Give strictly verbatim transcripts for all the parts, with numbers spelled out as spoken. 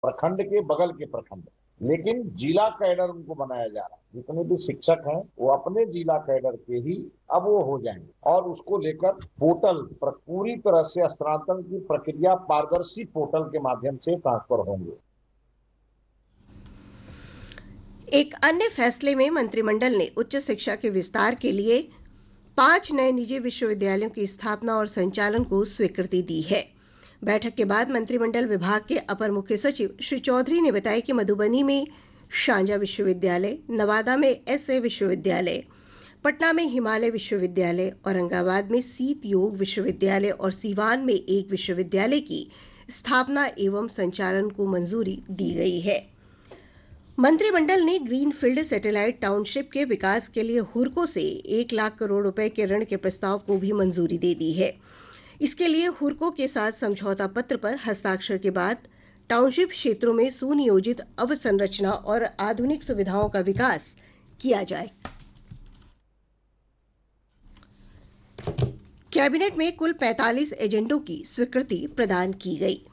प्रखंड के बगल के प्रखंड, लेकिन जिला कैडर उनको बनाया जा रहा है। जितने भी शिक्षक हैं वो अपने जिला कैडर के ही अब वो हो जाएंगे और उसको लेकर पोर्टल पर पूरी तरह से स्थानांतरण की प्रक्रिया पारदर्शी पोर्टल के माध्यम से ट्रांसफर होंगे। एक अन्य फैसले में मंत्रिमंडल ने उच्च शिक्षा के विस्तार के लिए पांच नए निजी विश्वविद्यालयों की स्थापना और संचालन को स्वीकृति दी है। बैठक के बाद मंत्रिमंडल विभाग के अपर मुख्य सचिव श्री चौधरी ने बताया कि मधुबनी में शांजा विश्वविद्यालय, नवादा में एस ए विश्वविद्यालय, पटना में हिमालय विश्वविद्यालय, औरंगाबाद में सीत योग विश्वविद्यालय और सीवान में एक विश्वविद्यालय की स्थापना एवं संचालन को मंजूरी दी गई है। मंत्रिमंडल ने ग्रीनफील्ड सैटेलाइट टाउनशिप के विकास के लिए हुरको से एक लाख करोड़ रुपए के ऋण के प्रस्ताव को भी मंजूरी दे दी है। इसके लिए हुरको के साथ समझौता पत्र पर हस्ताक्षर के बाद टाउनशिप क्षेत्रों में सुनियोजित अवसंरचना और आधुनिक सुविधाओं का विकास किया जाए। कैबिनेट में कुल पैंतालीस एजेंडों की स्वीकृति प्रदान की गई।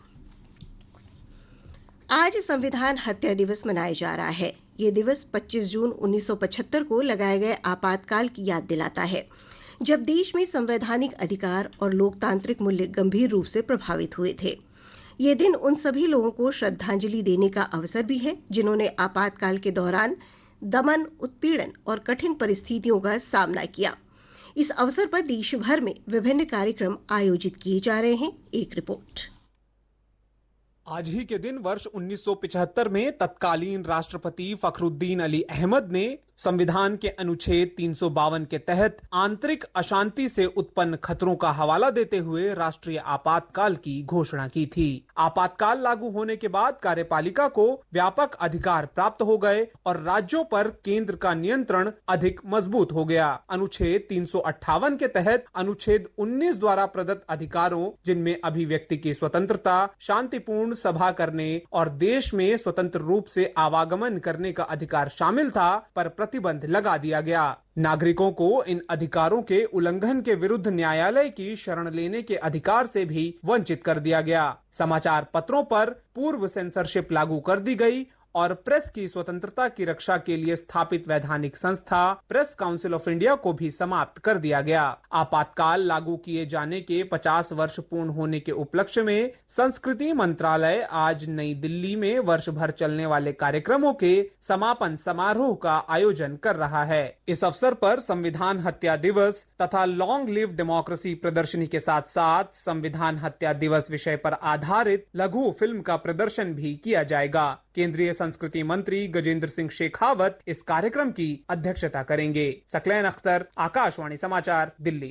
आज संविधान हत्या दिवस मनाया जा रहा है। ये दिवस पच्चीस जून उन्नीस सौ पचहत्तर को लगाए गए आपातकाल की याद दिलाता है, जब देश में संवैधानिक अधिकार और लोकतांत्रिक मूल्य गंभीर रूप से प्रभावित हुए थे। ये दिन उन सभी लोगों को श्रद्धांजलि देने का अवसर भी है जिन्होंने आपातकाल के दौरान दमन, उत्पीड़न और कठिन परिस्थितियों का सामना किया। इस अवसर पर देश भर में विभिन्न कार्यक्रम आयोजित किए जा रहे हैं। एक रिपोर्ट। आज ही के दिन वर्ष उन्नीस सौ पचहत्तर में तत्कालीन राष्ट्रपति फखरुद्दीन अली अहमद ने संविधान के अनुच्छेद तीन सौ बावन के तहत आंतरिक अशांति से उत्पन्न खतरों का हवाला देते हुए राष्ट्रीय आपातकाल की घोषणा की थी। आपातकाल लागू होने के बाद कार्यपालिका को व्यापक अधिकार प्राप्त हो गए और राज्यों पर केंद्र का नियंत्रण अधिक मजबूत हो गया। अनुच्छेद तीन सौ अट्ठावन के तहत अनुच्छेद उन्नीस द्वारा प्रदत्त अधिकारों, जिनमें अभिव्यक्ति की स्वतंत्रता, शांतिपूर्ण सभा करने और देश में स्वतंत्र रूप से आवागमन करने का अधिकार शामिल था, पर प्रतिबंध लगा दिया गया। नागरिकों को इन अधिकारों के उल्लंघन के विरुद्ध न्यायालय की शरण लेने के अधिकार से भी वंचित कर दिया गया। समाचार पत्रों पर पूर्व सेंसरशिप लागू कर दी गई और प्रेस की स्वतंत्रता की रक्षा के लिए स्थापित वैधानिक संस्था प्रेस काउंसिल ऑफ इंडिया को भी समाप्त कर दिया गया। आपातकाल लागू किए जाने के पचास वर्ष पूर्ण होने के उपलक्ष्य में संस्कृति मंत्रालय आज नई दिल्ली में वर्ष भर चलने वाले कार्यक्रमों के समापन समारोह का आयोजन कर रहा है। इस अवसर पर संविधान हत्या दिवस तथा लॉन्ग लिव डेमोक्रेसी प्रदर्शनी के साथ साथ संविधान हत्या दिवस विषय पर आधारित लघु फिल्म का प्रदर्शन भी किया जाएगा। केंद्रीय संस्कृति मंत्री गजेंद्र सिंह शेखावत इस कार्यक्रम की अध्यक्षता करेंगे। सकलैन अख्तर, आकाशवाणी समाचार, दिल्ली।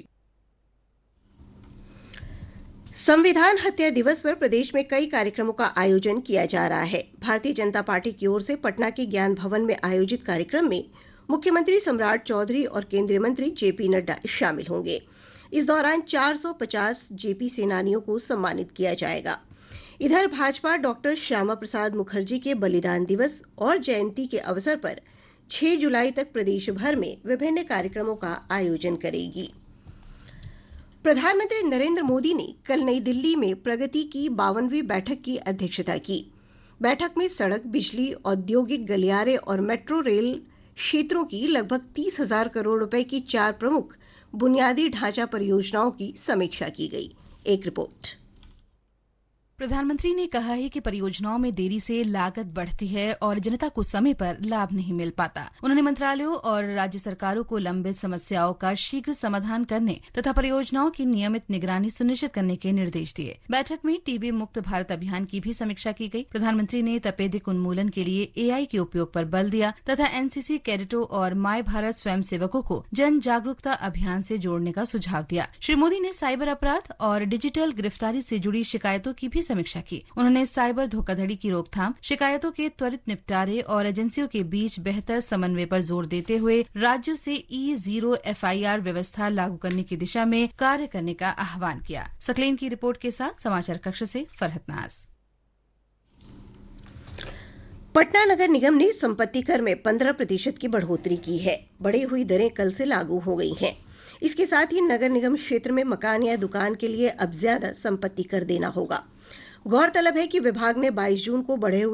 संविधान हत्या दिवस पर प्रदेश में कई कार्यक्रमों का आयोजन किया जा रहा है। भारतीय जनता पार्टी की ओर से पटना के ज्ञान भवन में आयोजित कार्यक्रम में मुख्यमंत्री सम्राट चौधरी और केंद्रीय मंत्री जेपी नड्डा शामिल होंगे। इस दौरान चार सौ पचास जेपी सेनानियों को सम्मानित किया जाएगा। इधर भाजपा डॉक्टर श्यामा प्रसाद मुखर्जी के बलिदान दिवस और जयंती के अवसर पर छह जुलाई तक प्रदेश भर में विभिन्न कार्यक्रमों का आयोजन करेगी। प्रधानमंत्री नरेंद्र मोदी ने कल नई दिल्ली में प्रगति की बावनवीं बैठक की अध्यक्षता की। बैठक में सड़क, बिजली, औद्योगिक गलियारे और मेट्रो रेल क्षेत्रों की लगभग तीस हजार करोड़ रुपए की चार प्रमुख बुनियादी ढांचा परियोजनाओं की समीक्षा की गई। एक रिपोर्ट। प्रधानमंत्री ने कहा है कि परियोजनाओं में देरी से लागत बढ़ती है और जनता को समय पर लाभ नहीं मिल पाता। उन्होंने मंत्रालयों और राज्य सरकारों को लंबित समस्याओं का शीघ्र समाधान करने तथा परियोजनाओं की नियमित निगरानी सुनिश्चित करने के निर्देश दिए। बैठक में टीबी मुक्त भारत अभियान की भी समीक्षा की गई। प्रधानमंत्री ने तपेदिक उन्मूलन के लिए एआई के उपयोग पर बल दिया तथा एनसीसी कैडेटों और माय भारत स्वयंसेवकों को जन जागरूकता अभियान से जोड़ने का सुझाव दिया। श्री मोदी ने साइबर अपराध और डिजिटल गिरफ्तारी से जुड़ी शिकायतों की भी समीक्षा की। उन्होंने साइबर धोखाधड़ी की रोकथाम, शिकायतों के त्वरित निपटारे और एजेंसियों के बीच बेहतर समन्वय पर जोर देते हुए राज्यों से ई जीरो एफआईआर व्यवस्था लागू करने की दिशा में कार्य करने का आह्वान किया। सकलेन की रिपोर्ट के साथ समाचार कक्ष से फरहत नाज। पटना नगर निगम ने संपत्ति कर में पंद्रह प्रतिशत की बढ़ोतरी की है। बढ़ी हुई दरें कल से लागू हो गई हैं। इसके साथ ही नगर निगम क्षेत्र में मकान या दुकान के लिए अब ज्यादा संपत्ति कर देना होगा। गौरतलब है कि विभाग ने बाईस जून को बढ़े हुए